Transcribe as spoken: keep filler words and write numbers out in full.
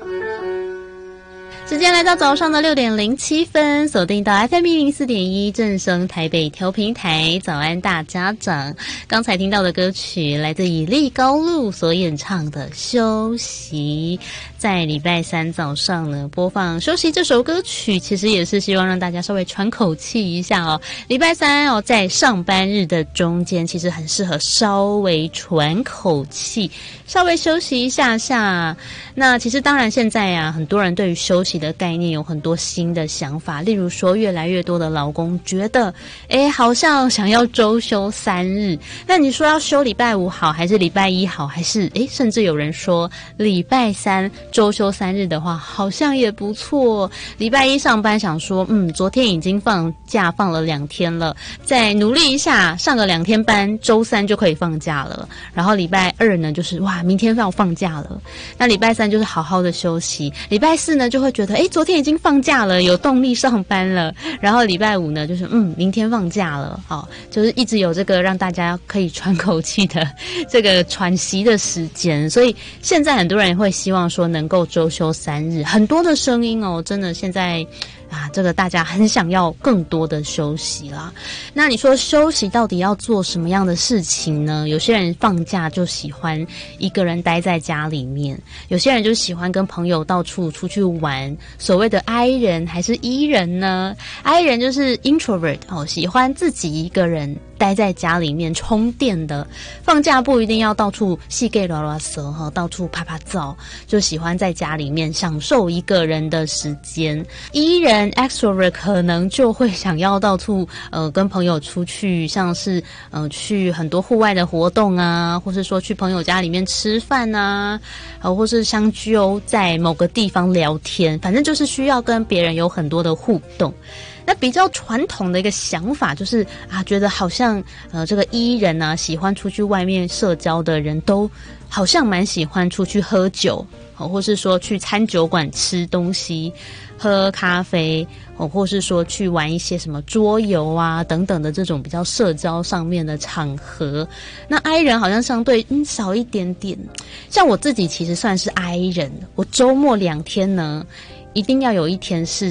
时间来到早上的六点零七分，锁定到 F M 一零四点一正声台北调频台，早安大家长。刚才听到的歌曲来自以立高路所演唱的《休息》，在礼拜三早上呢播放《休息》这首歌曲，其实也是希望让大家稍微喘口气一下哦。礼拜三哦，在上班日的中间，其实很适合稍微喘口气，稍微休息一下下。那其实当然现在啊，很多人对于休息的概念有很多新的想法，例如说越来越多的劳工觉得诶好像想要周休三日，那你说要休礼拜五好还是礼拜一好，还是诶甚至有人说礼拜三周休三日的话好像也不错，礼拜一上班想说嗯昨天已经放假放了两天了，再努力一下上个两天班，周三就可以放假了，然后礼拜二呢就是哇明天要放假了，那礼拜三就是好好的休息，礼拜四呢就会觉得诶昨天已经放假了，有动力上班了，然后礼拜五呢就是嗯明天放假了，好，就是一直有这个让大家可以喘口气的这个喘息的时间，所以现在很多人会希望说能够周休三日，很多的声音哦，真的现在啊，这个大家很想要更多的休息啦。那你说休息到底要做什么样的事情呢？有些人放假就喜欢一个人待在家里面，有些人就喜欢跟朋友到处出去玩。所谓的 I 人还是 E 人呢？ I 人就是 introvert 哦，喜欢自己一个人待在家里面充电的，放假不一定要到处细给拉拉蛇哈，到处拍拍照，就喜欢在家里面享受一个人的时间。E 人 extrovert 可能就会想要到处呃跟朋友出去，像是呃去很多户外的活动啊，或是说去朋友家里面吃饭啊，呃或是相揪在某个地方聊天，反正就是需要跟别人有很多的互动。那比较传统的一个想法就是啊，觉得好像呃这个 E 人啊，喜欢出去外面社交的人都好像蛮喜欢出去喝酒，或是说去餐酒馆吃东西、喝咖啡，或是说去玩一些什么桌游啊等等的这种比较社交上面的场合。那 I 人好像相对嗯少一点点。像我自己其实算是 I 人，我周末两天呢，一定要有一天是